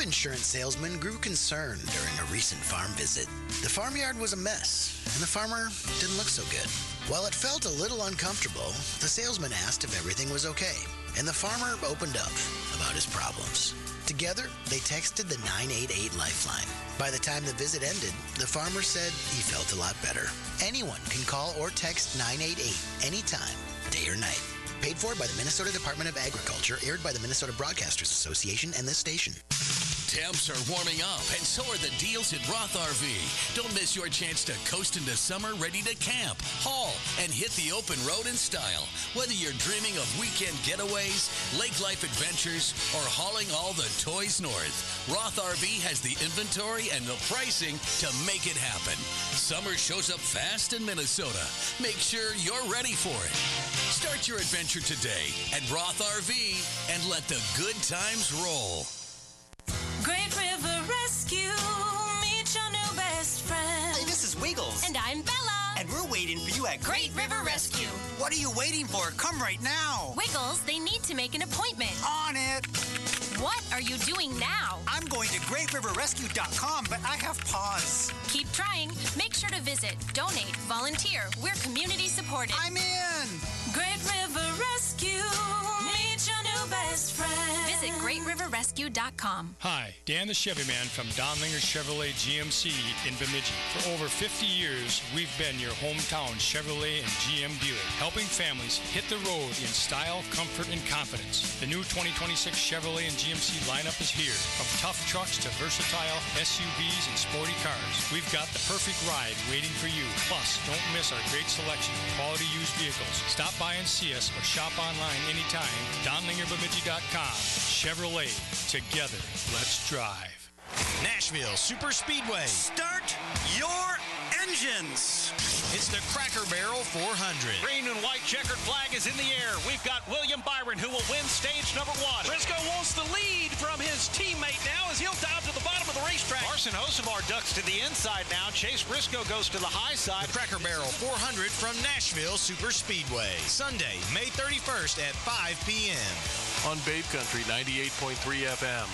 insurance salesman grew concerned during a recent farm visit. The farmyard was a mess, and the farmer didn't look so good. While it felt a little uncomfortable, the salesman asked if everything was okay, and the farmer opened up about his problems. Together, they texted the 988 Lifeline. By the time the visit ended, the farmer said he felt a lot better. Anyone can call or text 988 anytime, day or night. Paid for by the Minnesota Department of Agriculture, aired by the Minnesota Broadcasters Association and this station. Temps are warming up, and so are the deals at Roth RV. Don't miss your chance to coast into summer ready to camp, haul, and hit the open road in style. Whether you're dreaming of weekend getaways, lake life adventures, or hauling all the toys north, Roth RV has the inventory and the pricing to make it happen. Summer shows up fast in Minnesota. Make sure you're ready for it. Start your adventure today at Roth RV and let the good times roll. Great River Rescue, meet your new best friend. Hey, this is Wiggles. And I'm Bella. And we're waiting for you at Great River Rescue. What are you waiting for? Come right now. Wiggles, they need to make an appointment. On it. What are you doing now? I'm going to GreatRiverRescue.com, but I have pause. Keep trying. Make sure to visit, donate, volunteer. We're community supported. I'm in. Great River Rescue, meet your new best friend. Visit GreatRiverRescue.com. Hi, Dan the Chevy Man from Donlinger Chevrolet GMC in Bemidji. For over 50 years, we've been your hometown Chevrolet and GM dealer, helping families hit the road in style, comfort, and confidence. The new 2026 Chevrolet and GMC lineup is here. From tough trucks to versatile SUVs and sporty cars, we've got the perfect ride waiting for you. Plus, don't miss our great selection of quality used vehicles. Stop by and see us or shop online anytime. DonlingerBemidji.com. Chevrolet. Together, let's drive. Nashville Super Speedway. Start your engines. It's the Cracker Barrel 400. Green and white checkered flag is in the air. We've got William Byron who will win stage number 1. Briscoe wants the lead from his teammate now as he'll down to the bottom of the racetrack. Carson Hocevar ducks to the inside now. Chase Briscoe goes to the high side. The Cracker Barrel 400 from Nashville Super Speedway. Sunday, May 31st at 5 p.m. on Babe Country 98.3 FM.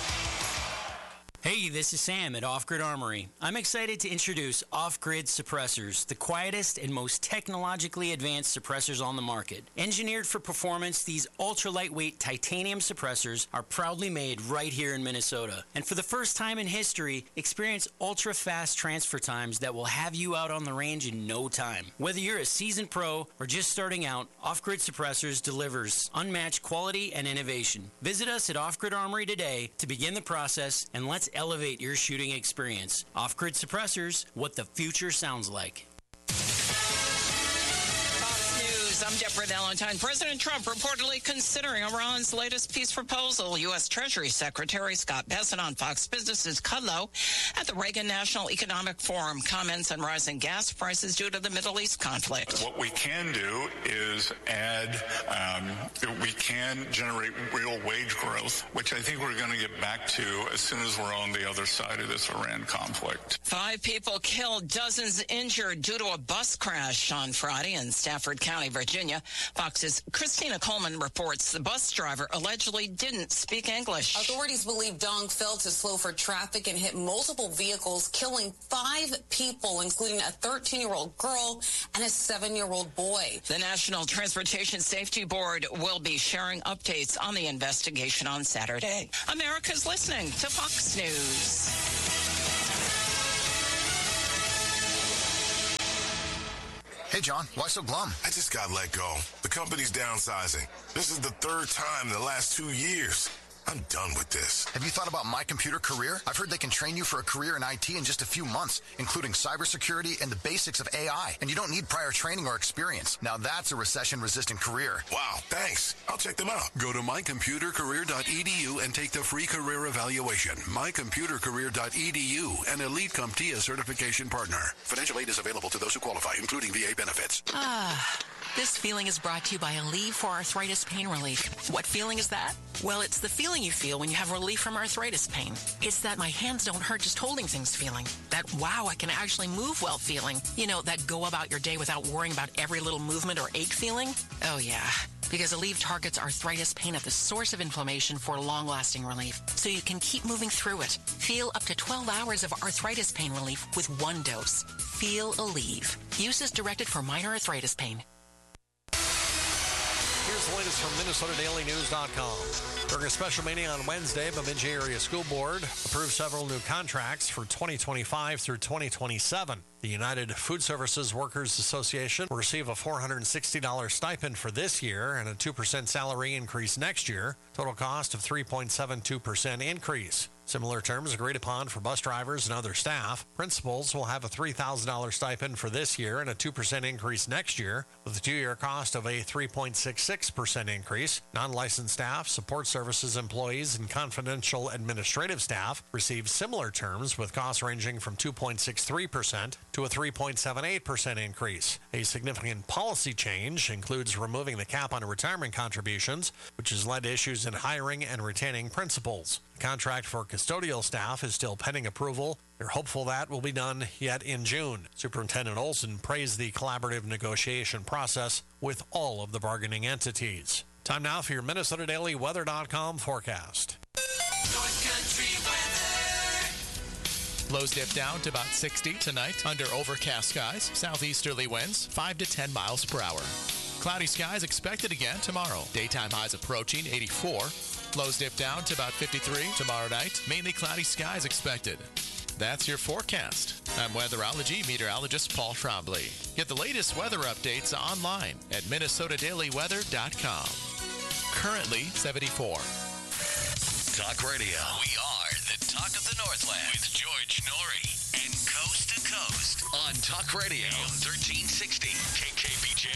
Hey, this is Sam at Off Grid Armory. I'm excited to introduce Off Grid Suppressors, the quietest and most technologically advanced suppressors on the market. Engineered for performance, these ultra-lightweight titanium suppressors are proudly made right here in Minnesota. And for the first time in history, experience ultra-fast transfer times that will have you out on the range in no time. Whether you're a seasoned pro or just starting out, Off Grid Suppressors delivers unmatched quality and innovation. Visit us at Off Grid Armory today to begin the process, and let's elevate your shooting experience. Off-Grid Suppressors, what the future sounds like. I'm Deborah Valentine. President Trump reportedly considering Iran's latest peace proposal. U.S. Treasury Secretary Scott Bessent on Fox Business' Kudlow at the Reagan National Economic Forum. Comments on rising gas prices due to the Middle East conflict. What we can do is we can generate real wage growth, which I think we're going to get back to as soon as we're on the other side of this Iran conflict. 5 people killed, dozens injured due to a bus crash on Friday in Stafford County, Virginia. Fox's Christina Coleman reports the bus driver allegedly didn't speak English. Authorities believe Dong failed to slow for traffic and hit multiple vehicles, killing 5 people, including a 13-year-old girl and a 7-year-old boy. The National Transportation Safety Board will be sharing updates on the investigation on Saturday. America's listening to Fox News. Hey, John, why so glum? I just got let go. The company's downsizing. This is the 3rd time in the last 2 years. I'm done with this. Have you thought about My Computer Career? I've heard they can train you for a career in IT in just a few months, including cybersecurity and the basics of AI. And you don't need prior training or experience. Now that's a recession-resistant career. Wow, thanks. I'll check them out. Go to mycomputercareer.edu and take the free career evaluation. Mycomputercareer.edu, an Elite CompTIA certification partner. Financial aid is available to those who qualify, including VA benefits. This feeling is brought to you by Aleve for Arthritis Pain Relief. What feeling is that? Well, it's the feeling you feel when you have relief from arthritis pain. It's that my hands don't hurt just holding things feeling. That, wow, I can actually move well feeling. You know, that go about your day without worrying about every little movement or ache feeling. Oh, yeah. because Aleve targets arthritis pain at the source of inflammation for long-lasting relief, so you can keep moving through it. Feel up to 12 hours of arthritis pain relief with one dose. Feel Aleve. Use is directed for minor arthritis pain. Here's the latest from MinnesotaDailyNews.com. During a special meeting on Wednesday, Bemidji Area School Board approved several new contracts for 2025 through 2027. The United Food Services Workers Association will receive a $460 stipend for this year and a 2% salary increase next year. Total cost of 3.72% increase. Similar terms agreed upon for bus drivers and other staff. Principals will have a $3,000 stipend for this year and a 2% increase next year, with a 2-year cost of a 3.66% increase. Non-licensed staff, support services employees, and confidential administrative staff receive similar terms with costs ranging from 2.63% to a 3.78% increase. A significant policy change includes removing the cap on retirement contributions, which has led to issues in hiring and retaining principals. The contract for custodial staff is still pending approval. They're hopeful that will be done yet in June. Superintendent Olson praised the collaborative negotiation process with all of the bargaining entities. Time now for your MinnesotaDailyWeather.com forecast. North Country weather. Lows dip down to about 60 tonight under overcast skies. Southeasterly winds 5 to 10 miles per hour. Cloudy skies expected again tomorrow. Daytime highs approaching 84. Lows dip down to about 53 tomorrow night. Mainly cloudy skies expected. That's your forecast. I'm weatherology meteorologist Paul Trombley. Get the latest weather updates online at MinnesotaDailyWeather.com. Currently 74. Talk Radio. We are the talk of the Northland with George Norrie and Coast to Coast on Talk Radio 1360 KKBJ.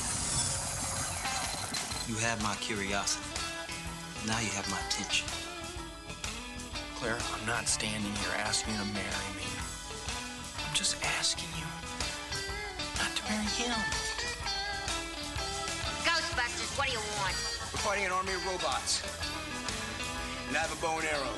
You have my curiosity. Now you have my attention. Claire, I'm not standing here asking you to marry me. I'm just asking you not to marry him. Ghostbusters, what do you want? We're fighting an army of robots. And I have a bow and arrow.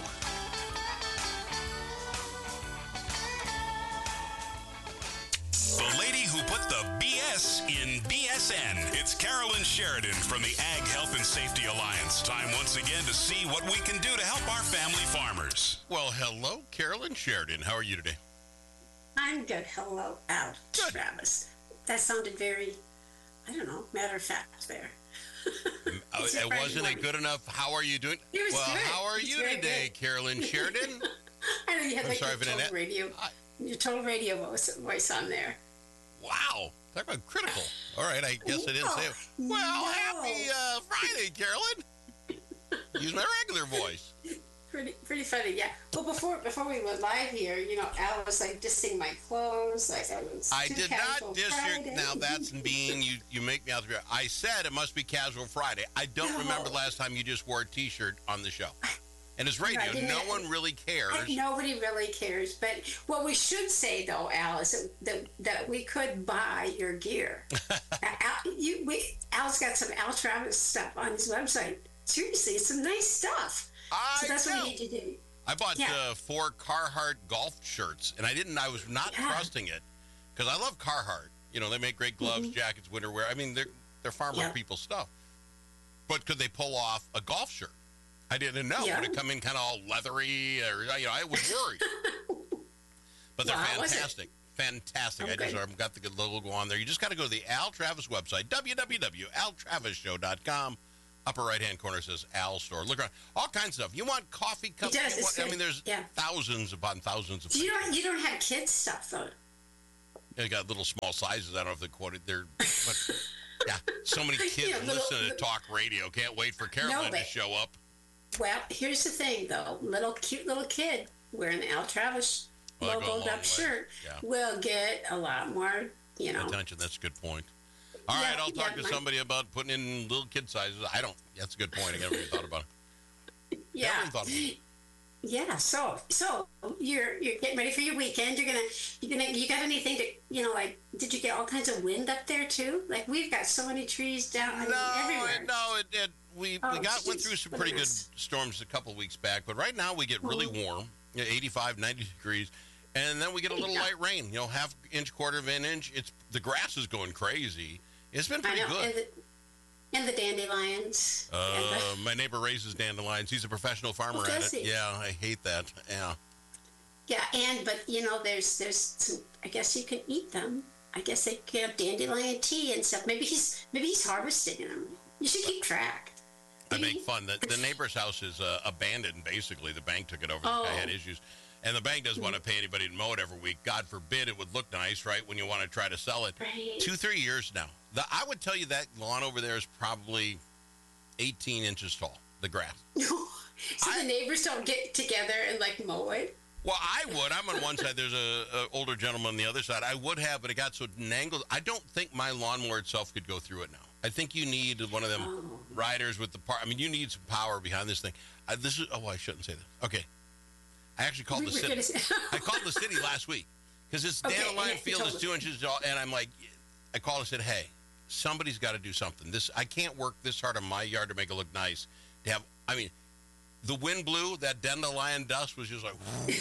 The lady who put the BS in BSN. It's Carolyn Sheridan from the Ag Health and Safety Alliance. Time once again to see what we can do to help our family farmers. Well, hello, Carolyn Sheridan. How are you today? I'm good. Hello, Al. Good. Travis. That sounded very, I don't know, matter of fact there. It wasn't a good enough. How are you doing? It was good. How are you today, Carolyn Sheridan? I know you had like your total radio voice on there. Wow. Talk about critical. All right, I guess I didn't say it. Well, happy Friday, Carolyn. Use my regular voice. Pretty funny, yeah. Well, before we went live here, Al was like dissing my clothes. Like I did not diss your. Now that's being you make me out to be. I said it must be Casual Friday. I don't remember the last time you just wore a T-shirt on the show. And it's radio. No one really cares. Nobody really cares. But what we should say, though, Al, is that we could buy your gear. Al's got some Al Travis stuff on his website. Seriously, it's some nice stuff. So that's what we need to do. I bought 4 Carhartt golf shirts, and I was not trusting it because I love Carhartt. They make great gloves, jackets, winter wear. I mean, they're farmer people stuff. But could they pull off a golf shirt? I didn't know. Would it come in kind of all leathery? Or, I was worried. But they're fantastic. Fantastic. I just got the good logo on there. You just got to go to the Al Travis website, www.altravisshow.com. Upper right-hand corner says Al Store. Look around. All kinds of stuff. You want coffee cups? There's thousands upon thousands of things. You don't have kids stuff, though. They got little small sizes. I don't know if they're quoted. So many kids listen to talk radio. Can't wait for Carolyn to show up. Well, here's the thing, though. Cute little kid wearing the Al Travis logoed up shirt will get a lot more, attention. That's a good point. All right, I'll talk to somebody about putting in little kid sizes. That's a good point. I never even thought about it. Yeah. Yeah. So you're getting ready for your weekend. You got anything to, did you get all kinds of wind up there too? Like we've got so many trees down everywhere. No, we went through some pretty good storms a couple of weeks back, but right now we get really warm, 85, 90 degrees, and then we get a little light rain, half inch, quarter of an inch. The grass is going crazy. It's been pretty good. And the dandelions. My neighbor raises dandelions. He's a professional farmer at it. He? Yeah, I hate that. Yeah. Yeah, but there's some, I guess you can eat them. I guess they can have dandelion tea and stuff. Maybe he's harvesting them. You should keep track. I make fun. The neighbor's house is abandoned, basically. The bank took it over. The guy had issues. And the bank doesn't want to pay anybody to mow it every week. God forbid it would look nice, right, when you want to try to sell it. Right. 2-3 years now. I would tell you that lawn over there is probably 18 inches tall, the grass. So the neighbors don't get together and, mow it? Well, I would. I'm on one side. There's a older gentleman on the other side. I would have, but it got so nangled. I don't think my lawnmower itself could go through it now. I think you need one of them riders with the part. I mean, you need some power behind this thing. I shouldn't say that. Okay. I actually called the city. I called the city last week because this dandelion field is 2 inches tall, and I'm like, I called and said, hey, somebody's got to do something. I can't work this hard on my yard to make it look nice. The wind blew, that dandelion dust was just like,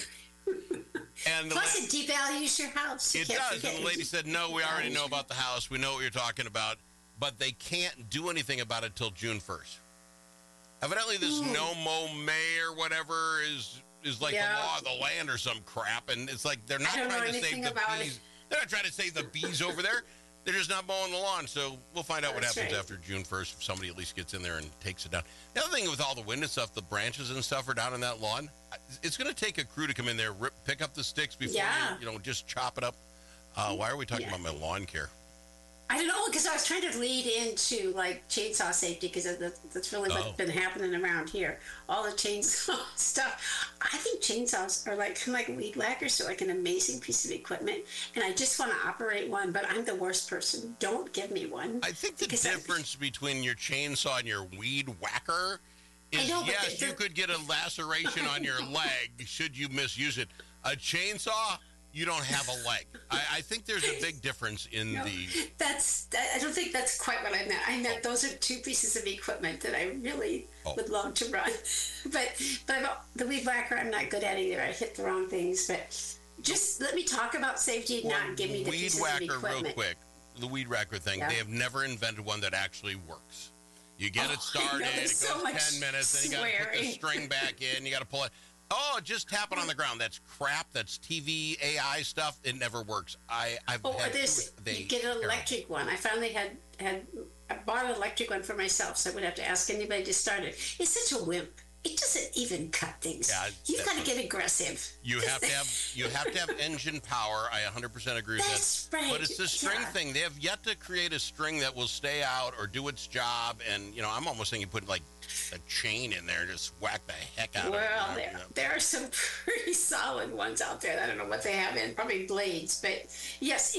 and plus it devalues your house. It does. And the lady said, no, we already know about the house. We know what you're talking about. But they can't do anything about it till June 1st. Evidently, this no-mow May or whatever is like the law of the land or some crap. And it's like they're not trying to save the bees. They're not trying to save the bees over there. They're just not mowing the lawn. So we'll find out what happens after June 1st if somebody at least gets in there and takes it down. The other thing with all the wind and stuff, the branches and stuff are down in that lawn. It's going to take a crew to come in there, pick up the sticks before you just chop it up. Why are we talking about my lawn care? I don't know, because I was trying to lead into chainsaw safety, because that's really what's been happening around here. All the chainsaw stuff. I think chainsaws are kind of like weed whackers, so an amazing piece of equipment. And I just want to operate one, but I'm the worst person. Don't give me one. I think the difference between your chainsaw and your weed whacker is, yes, you could get a laceration on your leg should you misuse it. A chainsaw, you don't have a leg. I think there's a big difference in the... I don't think that's quite what I meant. I meant those are two pieces of equipment that I really would love to run. But the weed whacker, I'm not good at either. I hit the wrong things. But just let me talk about safety and not give me the pieces of equipment. Weed whacker, real quick. The weed whacker thing, they have never invented one that actually works. You get it started, it goes 10 minutes, then you got to put the string back in, you got to pull it. Oh, just tap it on the ground. That's crap. That's TV, AI stuff. It never works. You get an electric one. I finally I bought an electric one for myself, so I would have to ask anybody to start it. It's such a wimp. It doesn't even cut things. Yeah, you've got to get aggressive. You have to have engine power. I 100% agree with that. That's right. But it's the string thing. They have yet to create a string that will stay out or do its job. And I'm almost thinking you put a chain in there, just whack the heck out of it. Well, there are some pretty solid ones out there. I don't know what they have in, probably blades, but yes,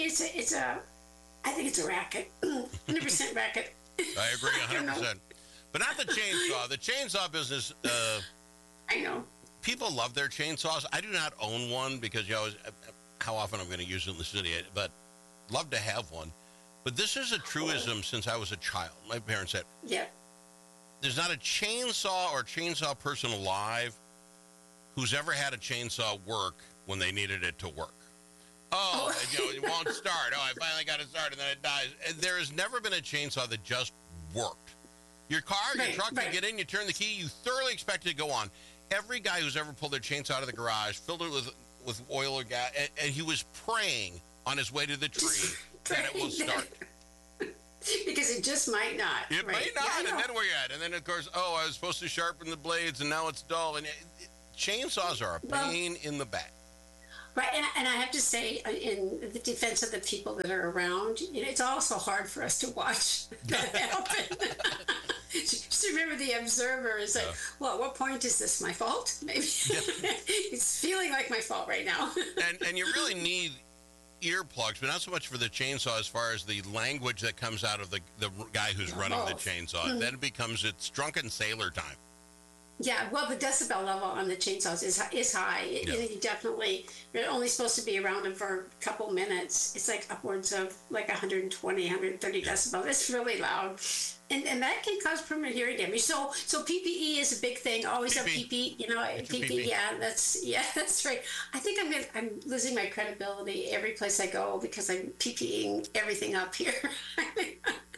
I think it's a racket, 100% racket. I agree 100%. But not the chainsaw. The chainsaw business. I know. People love their chainsaws. I do not own one because how often I'm going to use it in the city, but love to have one. But this is a truism since I was a child. My parents said, there's not a chainsaw or chainsaw person alive who's ever had a chainsaw work when they needed it to work. It won't start. I finally got it started, and then it dies. And there has never been a chainsaw that just worked. Your car, your truck, you get in, you turn the key, you thoroughly expect it to go on. Every guy who's ever pulled their chainsaw out of the garage, filled it with oil or gas, and he was praying on his way to the tree that it will start. Because it just might not. It may not, and then where you at? And then, of course, I was supposed to sharpen the blades, and now it's dull. And chainsaws are a pain in the back. Right, and I have to say, in the defense of the people that are around, it's also hard for us to watch that happen. Just remember, the observer is like, well, at what point is this my fault? Maybe it's feeling like my fault right now. and you really need earplugs, but not so much for the chainsaw as far as the language that comes out of the guy who's running the chainsaw. Then it becomes it's drunken sailor time. Yeah, well, the decibel level on the chainsaws is high. You're only supposed to be around them for a couple minutes. It's upwards of 120, 130 decibels. It's really loud. And that can cause permanent hearing damage. So PPE is a big thing. Always have PPE. PPE. That's right. I think I'm losing my credibility every place I go because I'm PPEing everything up here.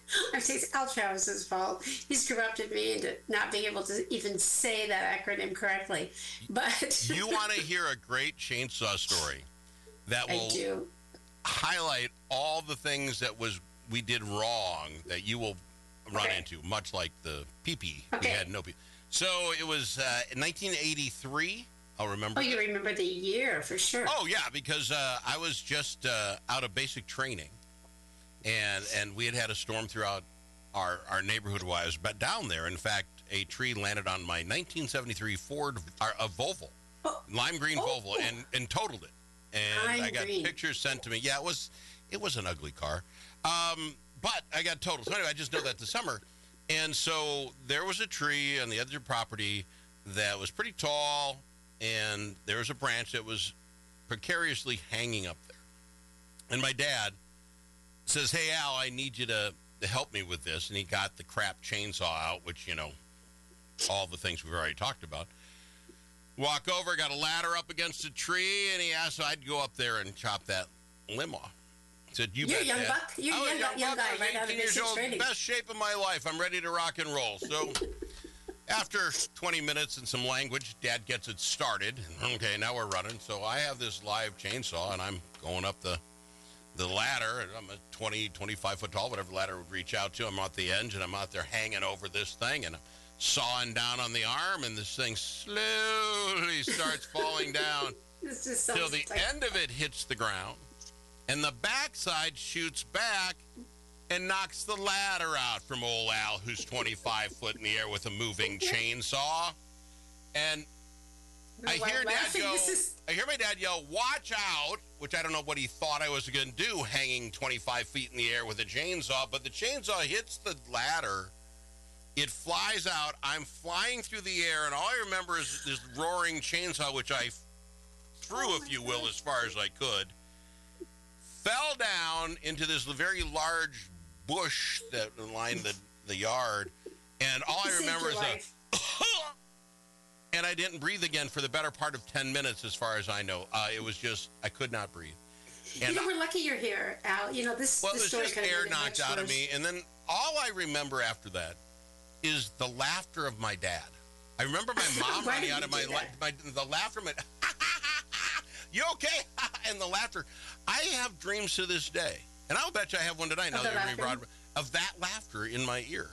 I'm saying it's Al Travis's fault. He's corrupted me into not being able to even say that acronym correctly. But you want to hear a great chainsaw story that will highlight all the things that we did wrong that you will run into, much like the pee-pee. We had no pee. So it was 1983. I'll remember. Oh, you remember the year for sure. Oh, yeah, because I was just out of basic training. And we had a storm throughout our neighborhood while I was down there. In fact, a tree landed on my 1973 Ford, a Volvo, lime green Volvo, and totaled it. And I got pictures sent to me. Yeah, it was an ugly car. But I got totaled. So anyway, I just know that this summer. And so there was a tree on the edge of the property that was pretty tall, and there was a branch that was precariously hanging up there. And my dad says, "Hey, Al, I need you to help me with this." And he got the crap chainsaw out, which, all the things we've already talked about. Walk over, got a ladder up against a tree, and he asked if I'd go up there and chop that limb off. I said, "You bet, young Dad." buck. You're a young guy. I'm 18 years old, best shape of my life. I'm ready to rock and roll. So after 20 minutes and some language, Dad gets it started. Okay, now we're running. So I have this live chainsaw, and I'm going up the ladder, and I'm a 20, 25 foot tall, whatever ladder would reach out to. I'm at the edge, and I'm out there hanging over this thing, and I'm sawing down on the arm, and this thing slowly starts falling down till the end of it hits the ground, and the backside shoots back and knocks the ladder out from old Al, who's 25 foot in the air with a moving chainsaw. And I hear my dad yell, "Watch out," which I don't know what he thought I was going to do, hanging 25 feet in the air with a chainsaw. But the chainsaw hits the ladder. It flies out. I'm flying through the air, and all I remember is this roaring chainsaw, which I threw, if you will, as far as I could. Fell down into this very large bush that lined the yard. And all I remember is and I didn't breathe again for the better part of 10 minutes, as far as I know. It was just, I could not breathe. And we're lucky you're here, Al. This it was story just kind of air knocked out of me. And then all I remember after that is the laughter of my dad. I remember my mom running out of the laughter. "You okay?" And the laughter. I have dreams to this day. And I'll bet you I have one tonight now that we're of that laughter in my ear.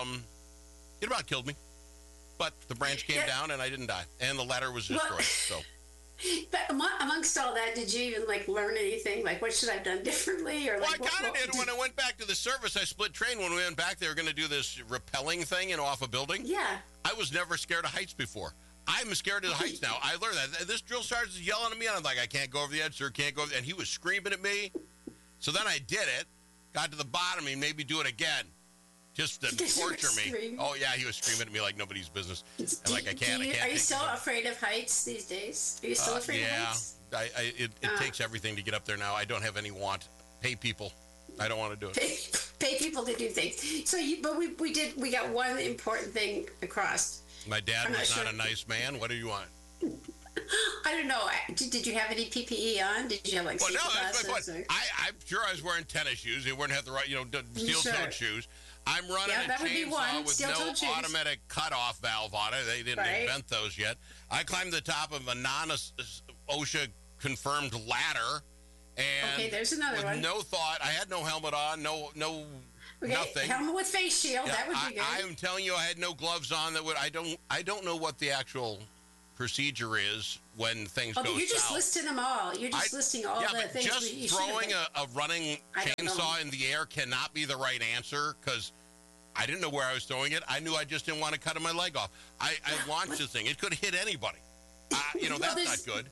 It about killed me. But the branch came down, and I didn't die. And the ladder was destroyed. So, but amongst all that, did you even learn anything? What should I have done differently? Or I kind of did. When I went back to the service, I split train. When we went back, they were going to do this rappelling thing, off a building. Yeah. I was never scared of heights before. I'm scared of the heights now. I learned that. This drill sergeant is yelling at me, and I'm like, "I can't go over the edge, sir. Can't go over the edge." And he was screaming at me. So then I did it, got to the bottom, and made me do it again. Just to torture me. Oh, yeah, he was screaming at me like nobody's business. And I can't. Are you still afraid of heights these days? Are you still afraid of heights? Yeah. It takes everything to get up there now. I don't have any want. Pay people. I don't want to do it. Pay people to do things. So, but we got one important thing across. My dad was not a nice man. What do you want? I don't know. Did you have any PPE on? Did you have safety glasses? I'm sure I was wearing tennis shoes. They wouldn't have the right, steel-toed shoes. I'm running a chainsaw with no automatic cutoff valve on it. They didn't invent those yet. I climbed the top of a non-OSHA confirmed ladder, and there's another one. No thought. I had no helmet on. No, nothing. Helmet with face shield. That would be good. I'm telling you, I had no gloves on. I don't know what the actual procedure is when things go south. You're just listing them all. You're just listing all the things. Just throwing a running chainsaw in the air cannot be the right answer, because I didn't know where I was throwing it. I knew I just didn't want to cut my leg off. I launched this thing. It could hit anybody. That's not good.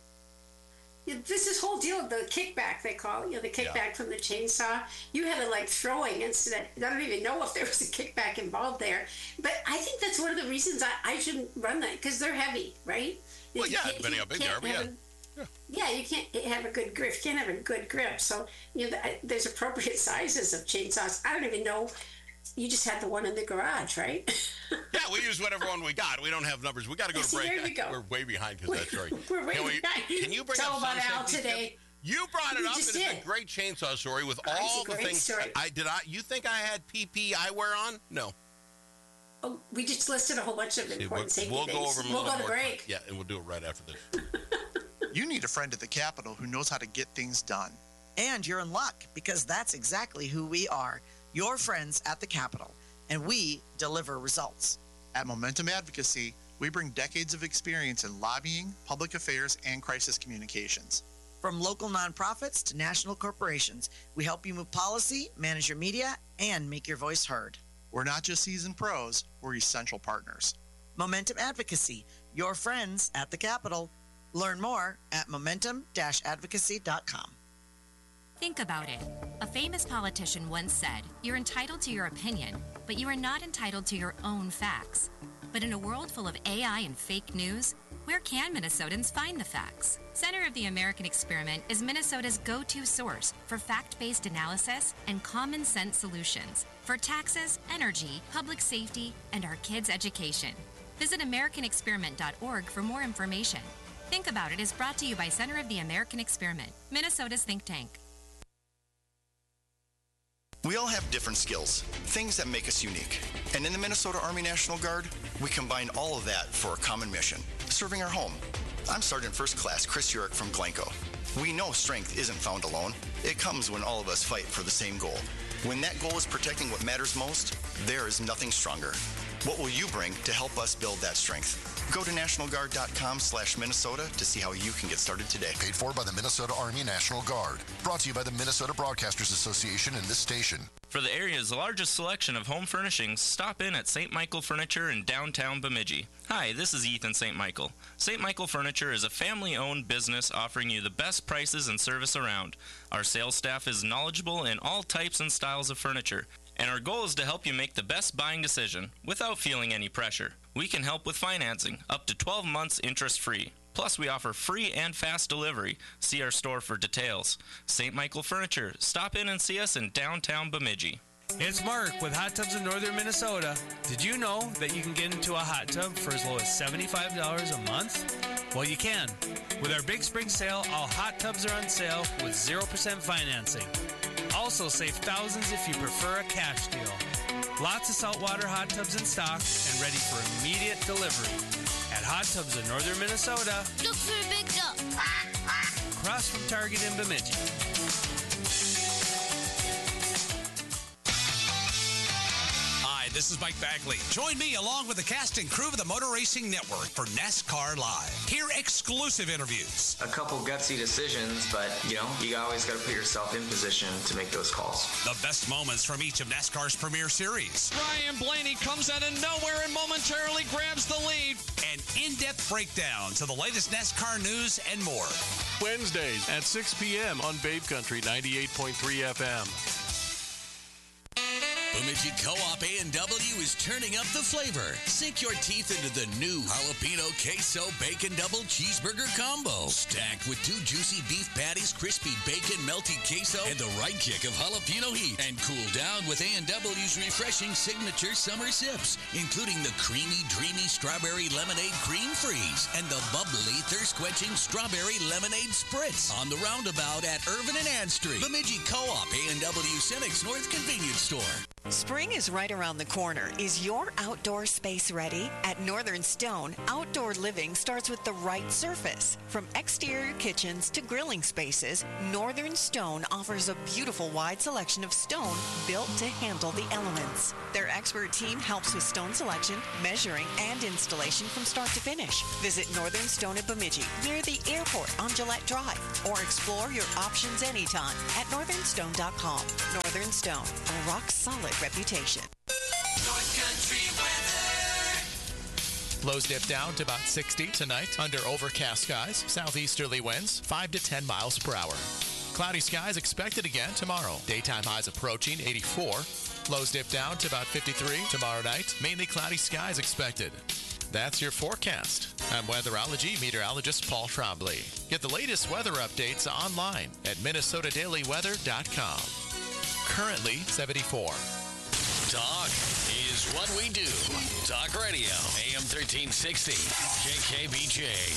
This whole deal of the kickback, they call it, the kickback from the chainsaw. You had to throwing instead. I don't even know if there was a kickback involved there. But I think that's one of the reasons I shouldn't run that, because they're heavy, right? Well, depending how big they are, but yeah, you can't have a good grip. You can't have a good grip. So, there's appropriate sizes of chainsaws. I don't even know. You just had the one in the garage, right? Yeah, we use whatever one we got. We don't have numbers. We got to go to break. There we go. We're way behind because that's right. We're way behind. Can you bring Tell up about Al today. You brought it up. just It's did. a great chainsaw story with all the things. Story. You think I had PP eyewear on? No. Oh, we just listed a whole bunch of important safety things. Go over them. We'll go to break. Yeah, and we'll do it right after this. You need a friend at the Capitol who knows how to get things done. And you're in luck, because that's exactly who we are, your friends at the Capitol, and we deliver results. At Momentum Advocacy, we bring decades of experience in lobbying, public affairs, and crisis communications. From local nonprofits to national corporations, we help you move policy, manage your media, and make your voice heard. We're not just seasoned pros, we're essential partners. Momentum Advocacy, your friends at the Capitol. Learn more at momentum-advocacy.com. Think about it. A famous politician once said, "You're entitled to your opinion, but you are not entitled to your own facts." But in a world full of AI and fake news, where can Minnesotans find the facts? Center of the American Experiment is Minnesota's go-to source for fact-based analysis and common sense solutions for taxes, energy, public safety, and our kids' education. Visit AmericanExperiment.org for more information. Think About It is brought to you by Center of the American Experiment, Minnesota's think tank. We all have different skills, things that make us unique. And in the Minnesota Army National Guard, we combine all of that for a common mission, serving our home. I'm Sergeant First Class Chris Urick from Glencoe. We know strength isn't found alone. It comes when all of us fight for the same goal. When that goal is protecting what matters most, there is nothing stronger. What will you bring to help us build that strength? Go to nationalguard.com/Minnesota to see how you can get started today. Paid for by the Minnesota Army National Guard. Brought to you by the Minnesota Broadcasters Association and this station. For the area's largest selection of home furnishings, stop in at St. Michael Furniture in downtown Bemidji. Hi, this is Ethan St. Michael. St. Michael Furniture is a family-owned business offering you the best prices and service around. Our sales staff is knowledgeable in all types and styles of furniture, and our goal is to help you make the best buying decision without feeling any pressure. We can help with financing, up to 12 months interest-free. Plus, we offer free and fast delivery. See our store for details. St. Michael Furniture. Stop in and see us in downtown Bemidji. It's Mark with Hot Tubs in Northern Minnesota. Did you know that you can get into a hot tub for as low as $75 a month? Well, you can. With our Big Spring Sale, all hot tubs are on sale with 0% financing. Also save thousands if you prefer a cash deal. Lots of saltwater hot tubs in stock and ready for immediate delivery. At Hot Tubs in Northern Minnesota. Look for a big tub. Across from Target in Bemidji. Hi, this is Mike Bagley. Join me along with the cast and crew of the Motor Racing Network for NASCAR Live. Hear exclusive interviews. A couple gutsy decisions, but, you always got to put yourself in position to make those calls. The best moments from each of NASCAR's premier series. Ryan Blaney comes out of nowhere and momentarily grabs the lead. An in-depth breakdown to the latest NASCAR news and more. Wednesdays at 6 p.m. on Babe Country 98.3 FM. Bemidji Co-op A&W is turning up the flavor. Sink your teeth into the new Jalapeno Queso Bacon Double Cheeseburger Combo. Stacked with 2 juicy beef patties, crispy bacon, melty queso, and the right kick of jalapeno heat. And cool down with A&W's refreshing signature summer sips, including the creamy, dreamy strawberry lemonade cream freeze and the bubbly, thirst-quenching strawberry lemonade spritz. On the roundabout at Irvin and Ann Street. Bemidji Co-op A&W Cenex North Convenience Store. Spring is right around the corner. Is your outdoor space ready? At Northern Stone, outdoor living starts with the right surface. From exterior kitchens to grilling spaces, Northern Stone offers a beautiful wide selection of stone built to handle the elements. Their expert team helps with stone selection, measuring, and installation from start to finish. Visit Northern Stone at Bemidji, near the airport on Gillette Drive, or explore your options anytime at northernstone.com. Northern Stone, a rock-solid reputation. North Country weather. Lows dip down to about 60 tonight under overcast skies. Southeasterly winds 5 to 10 miles per hour. Cloudy skies expected again tomorrow. Daytime highs approaching 84. Lows dip down to about 53 tomorrow night. Mainly cloudy skies expected. That's your forecast. I'm weatherology meteorologist Paul Trombley. Get the latest weather updates online at minnesotadailyweather.com. Currently 74. Talk is what we do. Talk Radio, AM 1360, KKBJ.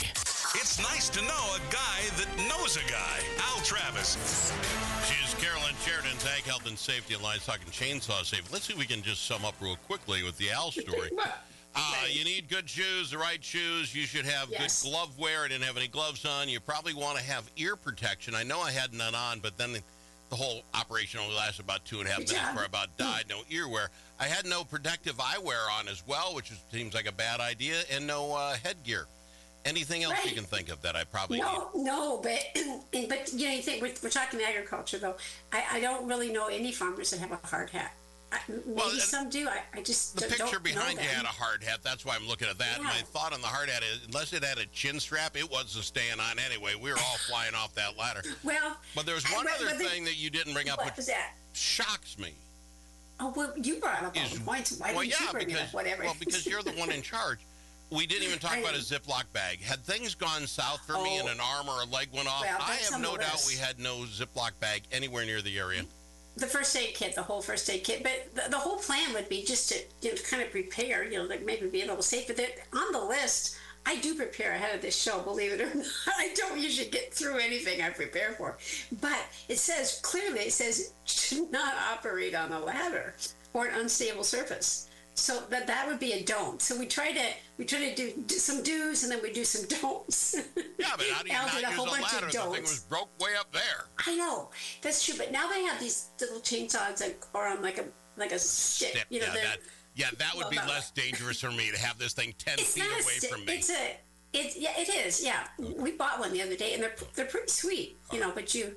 It's nice to know a guy that knows a guy. Al Travis. She's Carolyn Sheridan's Ag Health and Safety Alliance talking chainsaw safety. Let's see if we can just sum up real quickly with the Al story. You need good shoes, the right shoes. You should have good glove wear. I didn't have any gloves on. You probably want to have ear protection. I know I had none on, but then the whole operation only lasted about 2.5 minutes before I about died. No ear wear. I had no protective eyewear on as well, which seems like a bad idea, and no headgear. Anything else you can think of that I probably need? No, but you think we're talking agriculture though. I don't really know any farmers that have a hard hat. Maybe some do. I just the don't picture behind know you them. had a hard hat. That's why I'm looking at that. Yeah. My thought on the hard hat is, unless it had a chin strap, it wasn't staying on anyway. We were all flying off that ladder. Well, but there's one other thing that you didn't bring up, which shocks me. Oh, well, you brought up all the points. Why didn't you bring it up? Whatever. Well, because you're the one in charge. We didn't even talk about a Ziploc bag. Had things gone south for me and an arm or a leg went off, I have no doubt we had no Ziploc bag anywhere near the area. The first aid kit, the whole first aid kit, but the whole plan would be just to kind of prepare, like maybe be a little safe. But on the list, I do prepare ahead of this show, believe it or not. I don't usually get through anything I prepare for. But it says, clearly, do not operate on a ladder or an unstable surface. So that would be a don't. So we try to do some do's and then we do some don'ts. Yeah, but how do you not use a ladder? The thing was broke way up there. I know, that's true. But now they have these little chainsaws that are on like a stick. That would be less dangerous for me to have this thing 10 feet away from me. It is. Yeah, we bought one the other day and they're pretty sweet. But you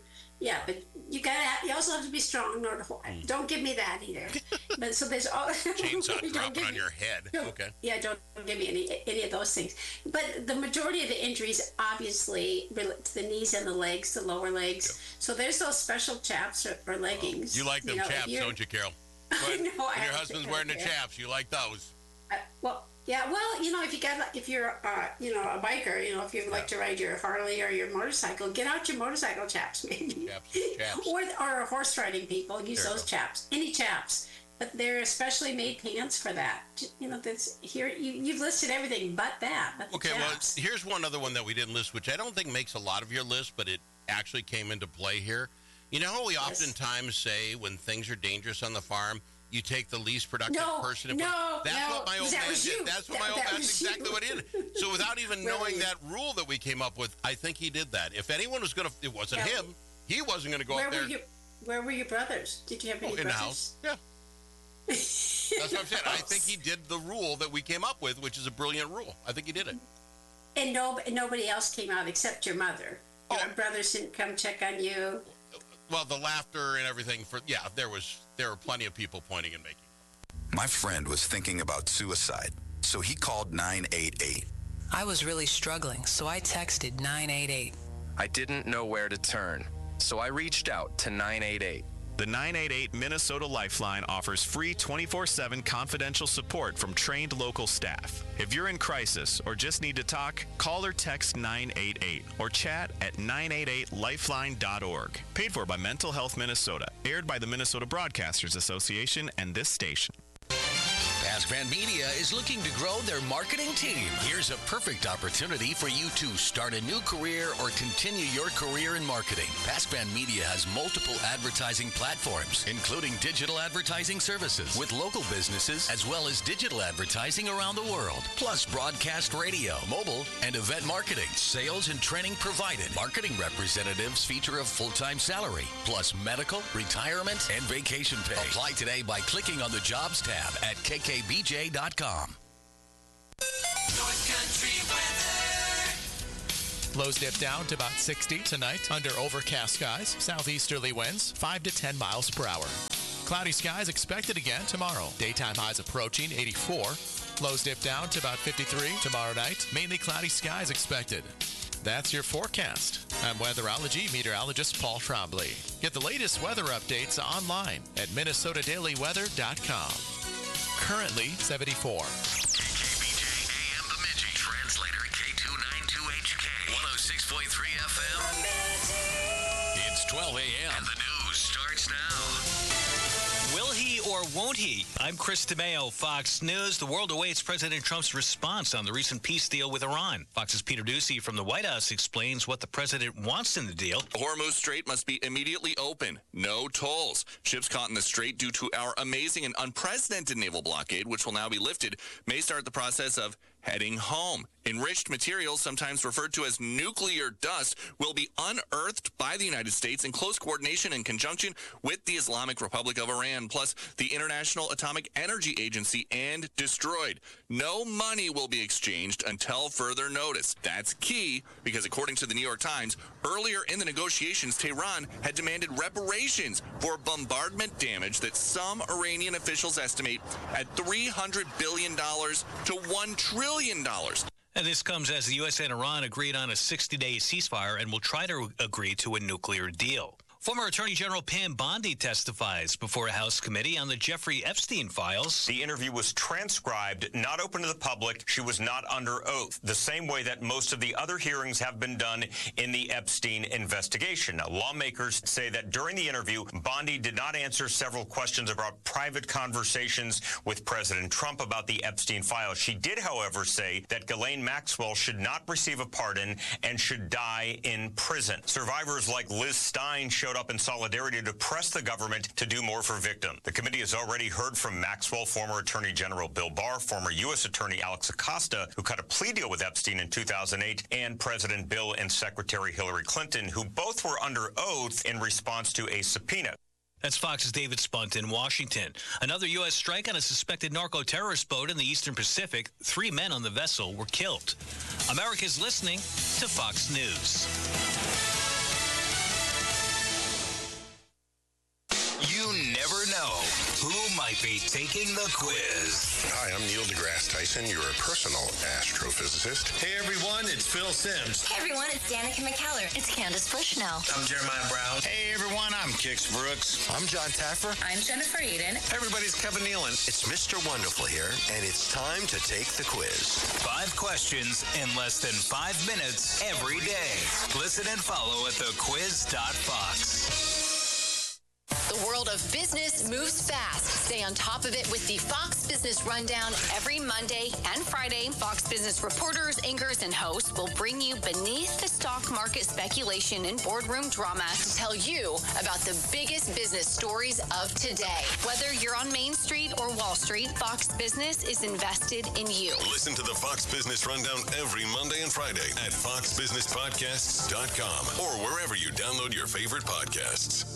also have to be strong in order to hold. Don't give me that either. But so there's all chainsaw dropping on your head. Okay. Yeah, don't give me any of those things. But the majority of the injuries obviously relate to the knees and the legs, the lower legs. Yep. So there's those special chaps or leggings. You like them chaps, don't you, Carol? I know. When your husband's wearing the chaps, you like those. If you're a biker, if you like to ride your Harley or your motorcycle, get out your motorcycle chaps, maybe. Chaps. Or horse riding people use those chaps, any chaps, but they're especially made pants for that. You've listed everything but that. But okay, chaps. Well, here's one other one that we didn't list, which I don't think makes a lot of your list, but it actually came into play here. You know how we oftentimes say when things are dangerous on the farm, you take the least productive person. That's what my old man did. That's exactly what he did. So without even knowing that rule that we came up with, I think he did that. If anyone was going to, it wasn't him. He wasn't going to go up there. Where were your brothers? Did you have any brothers? In the house. Yeah. That's what I'm saying. I think he did the rule that we came up with, which is a brilliant rule. I think he did it. And nobody else came out except your mother. Your brothers didn't come check on you. Well, the laughter and everything there were plenty of people pointing and making. My friend was thinking about suicide, so he called 988. I was really struggling, so I texted 988. I didn't know where to turn, so I reached out to 988. The 988 Minnesota Lifeline offers free 24/7 confidential support from trained local staff. If you're in crisis or just need to talk, call or text 988 or chat at 988lifeline.org. Paid for by Mental Health Minnesota. Aired by the Minnesota Broadcasters Association and this station. PaskVan Media is looking to grow their marketing team. Here's a perfect opportunity for you to start a new career or continue your career in marketing. PaskVan Media has multiple advertising platforms, including digital advertising services with local businesses, as well as digital advertising around the world, plus broadcast radio, mobile, and event marketing. Sales and training provided. Marketing representatives feature a full-time salary, plus medical, retirement, and vacation pay. Apply today by clicking on the Jobs tab at kkbj.com. North Country weather. Lows dip down to about 60 tonight under overcast skies. Southeasterly winds 5 to 10 miles per hour. Cloudy skies expected again tomorrow. Daytime highs approaching 84. Lows dip down to about 53 tomorrow night. Mainly cloudy skies expected. That's your forecast. I'm weatherology meteorologist Paul Trombley. Get the latest weather updates online at minnesotadailyweather.com. Currently 74. KKBJ AM Bemidji. Translator K292HK. 106.3 FM. It's 12 a.m. And the news starts now. Will he or won't he? I'm Chris DeMeo, Fox News. The world awaits President Trump's response on the recent peace deal with Iran. Fox's Peter Doocy from the White House explains what the president wants in the deal. The Hormuz Strait must be immediately open. No tolls. Ships caught in the strait due to our amazing and unprecedented naval blockade, which will now be lifted, may start the process of heading home. Enriched materials, sometimes referred to as nuclear dust, will be unearthed by the United States in close coordination and conjunction with the Islamic Republic of Iran, plus the International Atomic Energy Agency, and destroyed. No money will be exchanged until further notice. That's key because, according to the New York Times, earlier in the negotiations, Tehran had demanded reparations for bombardment damage that some Iranian officials estimate at $300 billion to $1 trillion. And this comes as the U.S. and Iran agreed on a 60-day ceasefire and will try to agree to a nuclear deal. Former Attorney General Pam Bondi testifies before a House committee on the Jeffrey Epstein files. The interview was transcribed, not open to the public. She was not under oath, the same way that most of the other hearings have been done in the Epstein investigation. Now, lawmakers say that during the interview, Bondi did not answer several questions about private conversations with President Trump about the Epstein files. She did, however, say that Ghislaine Maxwell should not receive a pardon and should die in prison. Survivors like Liz Stein showed up in solidarity to press the government to do more for victims. The committee has already heard from Maxwell, former Attorney General Bill Barr, former U.S. Attorney Alex Acosta, who cut a plea deal with Epstein in 2008, and President Bill and Secretary Hillary Clinton, who both were under oath in response to a subpoena. That's Fox's David Spunt in Washington. Another U.S. strike on a suspected narco-terrorist boat in the Eastern Pacific. 3 men on the vessel were killed. America's listening to Fox News. You never know who might be taking the quiz. Hi, I'm Neil deGrasse Tyson, your personal astrophysicist. Hey everyone, it's Phil Sims. Hey everyone, it's Danica McKellar. It's Candace Bushnell. I'm Jeremiah Brown. Hey everyone, I'm Kix Brooks. I'm John Taffer. I'm Jennifer Eden. Hey everybody, it's Kevin Nealon. It's Mr. Wonderful here, and it's time to take the quiz. 5 questions in less than 5 minutes every day. Listen and follow at thequiz.fox. The world of business moves fast. Stay on top of it with the Fox Business Rundown every Monday and Friday. Fox Business reporters, anchors, and hosts will bring you beneath the stock market speculation and boardroom drama to tell you about the biggest business stories of today. Whether you're on Main Street or Wall Street, Fox Business is invested in you. Listen to the Fox Business Rundown every Monday and Friday at foxbusinesspodcasts.com or wherever you download your favorite podcasts.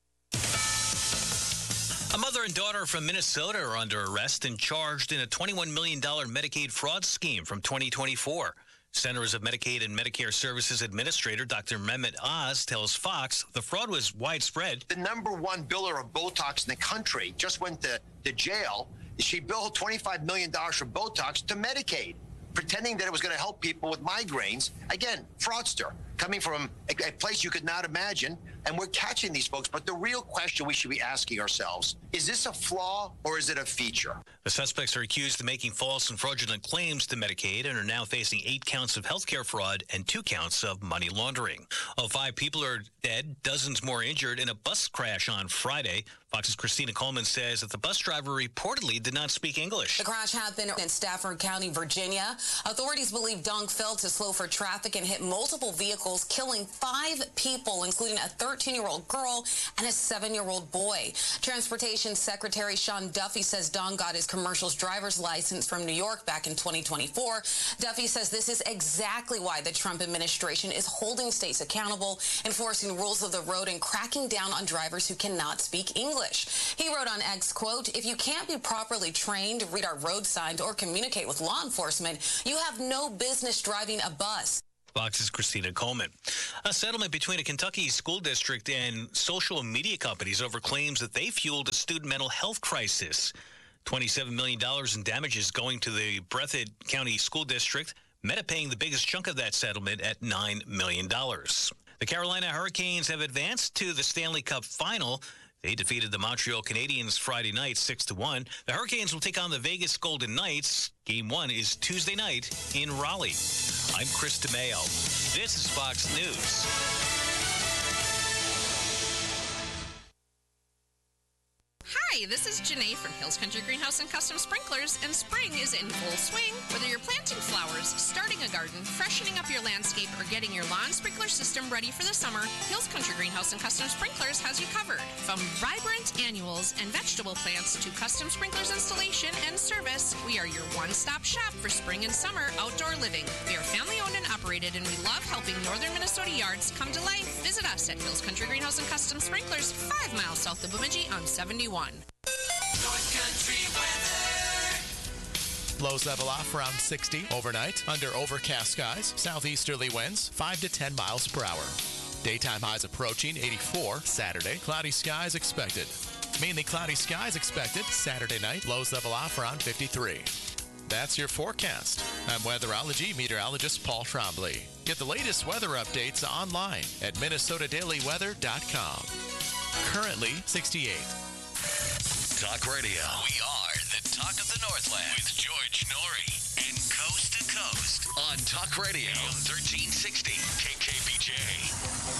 A mother and daughter from Minnesota are under arrest and charged in a $21 million Medicaid fraud scheme from 2024. Centers of Medicaid and Medicare Services Administrator Dr. Mehmet Oz tells Fox the fraud was widespread. The #1 biller of Botox in the country just went to jail. She billed $25 million for Botox to Medicaid, pretending that it was going to help people with migraines. Again, fraudster, coming from a place you could not imagine. And we're catching these folks. But the real question we should be asking ourselves, is this a flaw or is it a feature? The suspects are accused of making false and fraudulent claims to Medicaid and are now facing 8 counts of healthcare fraud and 2 counts of money laundering. 5 people are dead, dozens more injured in a bus crash on Friday. Fox's Christina Coleman says that the bus driver reportedly did not speak English. The crash happened in Stafford County, Virginia. Authorities believe Dunk failed to slow for traffic and hit multiple vehicles, killing 5 people, including a 13-year-old girl and a 7-year-old boy. Transportation Secretary Sean Duffy says Dunk got his commercial's driver's license from New York back in 2024. Duffy says this is exactly why the Trump administration is holding states accountable, enforcing rules of the road, and cracking down on drivers who cannot speak English. He wrote on X, quote, "If you can't be properly trained, read our road signs, or communicate with law enforcement, you have no business driving a bus." Fox's Christina Coleman. A settlement between a Kentucky school district and social media companies over claims that they fueled a student mental health crisis. $27 million in damages going to the Breathitt County School District. Meta paying the biggest chunk of that settlement at $9 million. The Carolina Hurricanes have advanced to the Stanley Cup Final. They defeated the Montreal Canadiens Friday night 6-1. The Hurricanes will take on the Vegas Golden Knights. Game 1 is Tuesday night in Raleigh. I'm Chris DeMeo. This is Fox News. Hi, this is Janae from Hills Country Greenhouse and Custom Sprinklers, and spring is in full swing. Whether you're planting flowers, starting a garden, freshening up your landscape, or getting your lawn sprinkler system ready for the summer, Hills Country Greenhouse and Custom Sprinklers has you covered. From vibrant annuals and vegetable plants to custom sprinklers installation and service, we are your one-stop shop for spring and summer outdoor living. We are family-owned and operated, and we love helping northern Minnesota yards come to life. Visit us at Hills Country Greenhouse and Custom Sprinklers, 5 miles south of Bemidji on 71. North Country weather. Lows level off around 60 overnight under overcast skies. Southeasterly winds 5 to 10 miles per hour. Daytime highs approaching 84 Saturday. Cloudy skies expected. Mainly cloudy skies expected Saturday night. Lows level off around 53. That's your forecast. I'm weatherology meteorologist Paul Trombley. Get the latest weather updates online at minnesotadailyweather.com. Currently 68. Talk Radio. We are the talk of the Northland with George Norrie and Coast to Coast on Talk Radio 1360 KKBJ.